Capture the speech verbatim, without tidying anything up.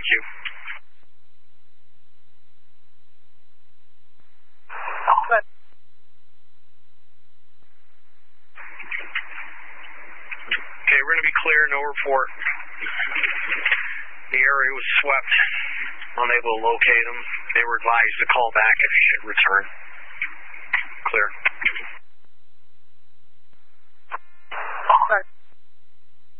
Thank you. Okay, we're going to be clear, no report. The area was swept, unable to locate them. They were advised to call back if you should return.